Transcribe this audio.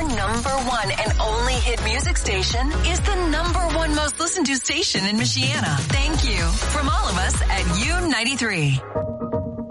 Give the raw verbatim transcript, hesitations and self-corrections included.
Your number one and only hit music station is the number one most listened to station in Michiana. Thank you from all of us at U ninety-three.